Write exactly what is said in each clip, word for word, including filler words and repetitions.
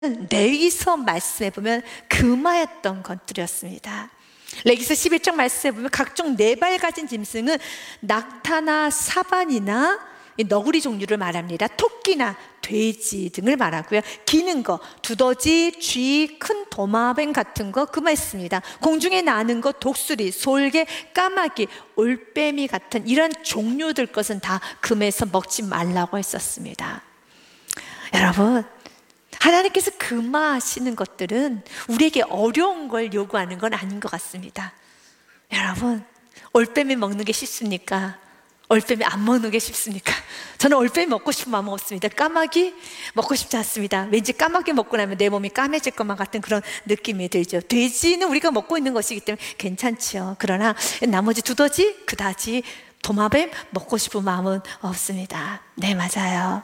레위서 말씀에 보면 금화였던 것들이었습니다. 레위서 십일 장 말씀에 보면 각종 네 발 가진 짐승은 낙타나 사반이나 너구리 종류를 말합니다. 토끼나 돼지 등을 말하고요. 기는 거, 두더지, 쥐, 큰 도마뱀 같은 거 금화했습니다. 공중에 나는 거, 독수리, 솔개, 까마귀, 올빼미 같은 이런 종류들 것은 다 금해서 먹지 말라고 했었습니다. 여러분, 하나님께서 금하시는 것들은 우리에게 어려운 걸 요구하는 건 아닌 것 같습니다. 여러분, 올빼미 먹는 게 쉽습니까? 올빼미 안 먹는 게 쉽습니까? 저는 올빼미 먹고 싶은 마음 없습니다. 까마귀 먹고 싶지 않습니다. 왠지 까마귀 먹고 나면 내 몸이 까매질 것만 같은 그런 느낌이 들죠. 돼지는 우리가 먹고 있는 것이기 때문에 괜찮죠. 그러나 나머지 두더지, 그다지, 도마뱀 먹고 싶은 마음은 없습니다. 네, 맞아요.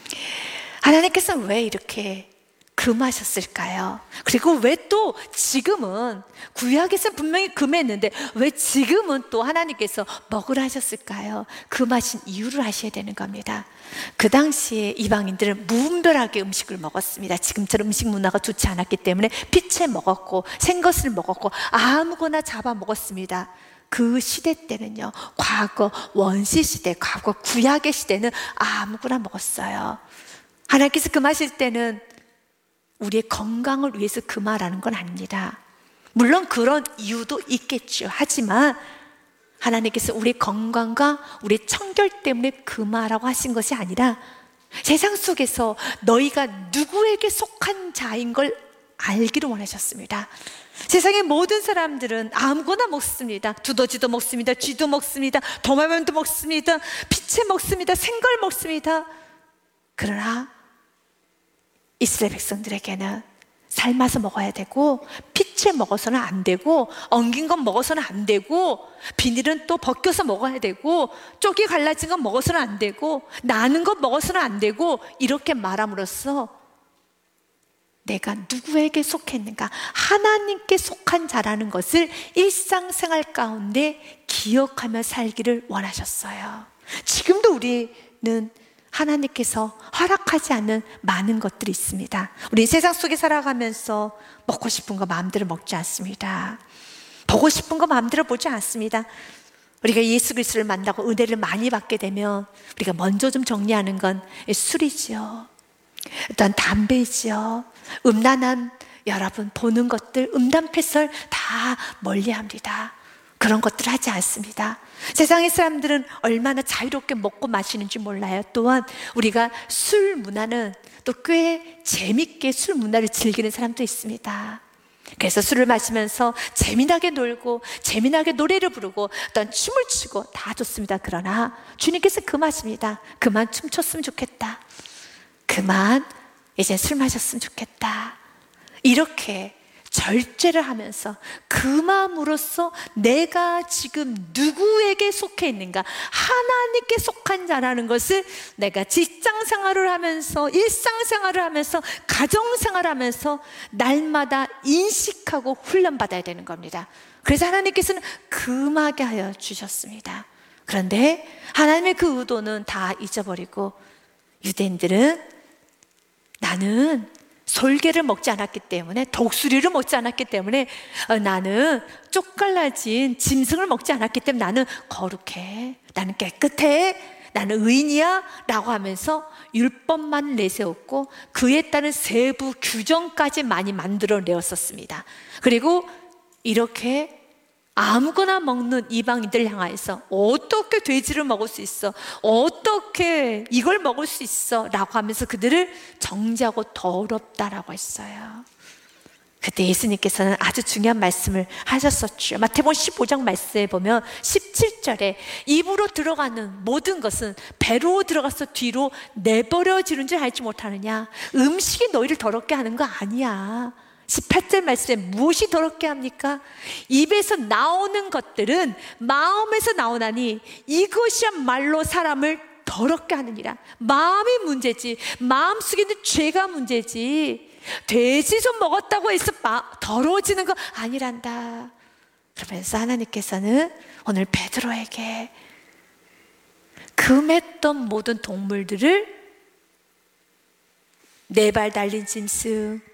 하나님께서는 왜 이렇게 금하셨을까요? 그리고 왜 또 지금은, 구약에서 분명히 금했는데 왜 지금은 또 하나님께서 먹으라 하셨을까요? 금하신 이유를 아셔야 되는 겁니다. 그 당시에 이방인들은 무분별하게 음식을 먹었습니다. 지금처럼 음식 문화가 좋지 않았기 때문에 피채 먹었고 생것을 먹었고 아무거나 잡아 먹었습니다. 그 시대 때는요, 과거 원시 시대, 과거 구약의 시대는 아무거나 먹었어요. 하나님께서 금하실 때는 우리의 건강을 위해서 금하라는 건 아닙니다. 물론 그런 이유도 있겠죠. 하지만 하나님께서 우리 건강과 우리 청결 때문에 금하라고 하신 것이 아니라 세상 속에서 너희가 누구에게 속한 자인 걸 알기를 원하셨습니다. 세상의 모든 사람들은 아무거나 먹습니다. 두더지도 먹습니다. 쥐도 먹습니다. 도마뱀도 먹습니다. 피채 먹습니다. 생걸 먹습니다. 그러나 이스라엘 백성들에게는 삶아서 먹어야 되고, 피채 먹어서는 안 되고, 엉긴 건 먹어서는 안 되고, 비닐은 또 벗겨서 먹어야 되고, 쪽이 갈라진 건 먹어서는 안 되고, 나는 것 먹어서는 안 되고, 이렇게 말함으로써 내가 누구에게 속했는가, 하나님께 속한 자라는 것을 일상생활 가운데 기억하며 살기를 원하셨어요. 지금도 우리는 하나님께서 허락하지 않는 많은 것들이 있습니다. 우리 세상 속에 살아가면서 먹고 싶은 거 마음대로 먹지 않습니다. 보고 싶은 거 마음대로 보지 않습니다. 우리가 예수 그리스도를 만나고 은혜를 많이 받게 되면 우리가 먼저 좀 정리하는 건 술이지요. 일단 담배이지요. 음란한, 여러분 보는 것들, 음담패설 다 멀리합니다. 그런 것들을 하지 않습니다. 세상의 사람들은 얼마나 자유롭게 먹고 마시는지 몰라요. 또한 우리가 술 문화는 또 꽤 재밌게 술 문화를 즐기는 사람도 있습니다. 그래서 술을 마시면서 재미나게 놀고 재미나게 노래를 부르고 어떤 춤을 추고 다 좋습니다. 그러나 주님께서 금하십니다. 그만 춤췄으면 좋겠다. 그만 이제 술 마셨으면 좋겠다. 이렇게 절제를 하면서 금함으로써 내가 지금 누구에게 속해 있는가, 하나님께 속한 자라는 것을 내가 직장생활을 하면서, 일상생활을 하면서, 가정생활을 하면서 날마다 인식하고 훈련받아야 되는 겁니다. 그래서 하나님께서는 금하게 하여 주셨습니다. 그런데 하나님의 그 의도는 다 잊어버리고 유대인들은 나는 솔개를 먹지 않았기 때문에, 독수리를 먹지 않았기 때문에, 어, 나는 쪽갈라진 짐승을 먹지 않았기 때문에 나는 거룩해, 나는 깨끗해, 나는 의인이야 라고 하면서 율법만 내세웠고 그에 따른 세부 규정까지 많이 만들어 내었었습니다. 그리고 이렇게 아무거나 먹는 이방인들 향하여서 어떻게 돼지를 먹을 수 있어, 어떻게 이걸 먹을 수 있어 라고 하면서 그들을 정죄하고 더럽다라고 했어요. 그때 예수님께서는 아주 중요한 말씀을 하셨었죠. 마태복음 십오 장 말씀에 보면 십칠 절에 입으로 들어가는 모든 것은 배로 들어가서 뒤로 내버려지는 줄 알지 못하느냐. 음식이 너희를 더럽게 하는 거 아니야. 십팔 절 말씀에 무엇이 더럽게 합니까? 입에서 나오는 것들은 마음에서 나오나니 이것이야말로 사람을 더럽게 하느니라. 마음이 문제지, 마음속에 있는 죄가 문제지, 돼지 좀 먹었다고 해서 더러워지는 거 아니란다. 그러면서 하나님께서는 오늘 베드로에게 금했던 모든 동물들을 네 발 달린 짐승,